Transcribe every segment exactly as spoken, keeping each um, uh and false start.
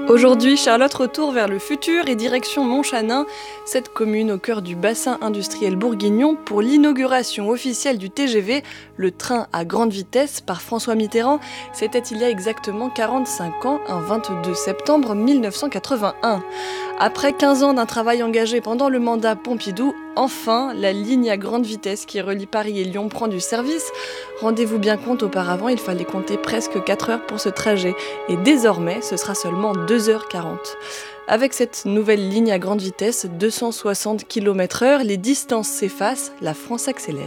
Aujourd'hui, Charlotte retourne vers le futur et direction Montchanin, cette commune au cœur du bassin industriel bourguignon, pour l'inauguration officielle du T G V, le train à grande vitesse par François Mitterrand. C'était il y a exactement quarante-cinq ans, un vingt-deux septembre mille neuf cent quatre-vingt-un. Après quinze ans d'un travail engagé pendant le mandat Pompidou, enfin, la ligne à grande vitesse qui relie Paris et Lyon prend du service. Rendez-vous bien compte, auparavant, il fallait compter presque quatre heures pour ce trajet. Et désormais, ce sera seulement deux heures quarante. Avec cette nouvelle ligne à grande vitesse, deux cent soixante kilomètres heure, les distances s'effacent, la France accélère.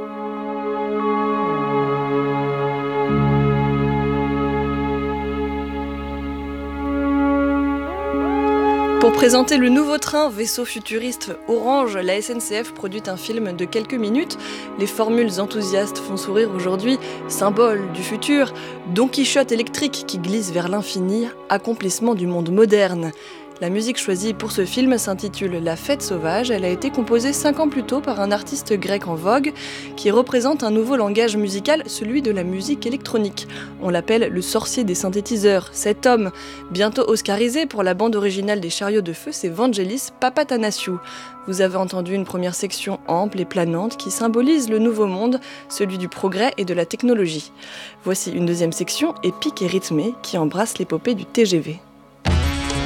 Pour présenter le nouveau train vaisseau futuriste Orange, la S N C F produit un film de quelques minutes. Les formules enthousiastes font sourire aujourd'hui, symbole du futur, Don Quichotte électrique qui glisse vers l'infini, accomplissement du monde moderne. La musique choisie pour ce film s'intitule La Fête sauvage. Elle a été composée cinq ans plus tôt par un artiste grec en vogue qui représente un nouveau langage musical, celui de la musique électronique. On l'appelle le sorcier des synthétiseurs. Cet homme, bientôt oscarisé pour la bande originale des Chariots de Feu, c'est Vangelis Papathanassiou. Vous avez entendu une première section ample et planante qui symbolise le nouveau monde, celui du progrès et de la technologie. Voici une deuxième section épique et rythmée qui embrasse l'épopée du T G V.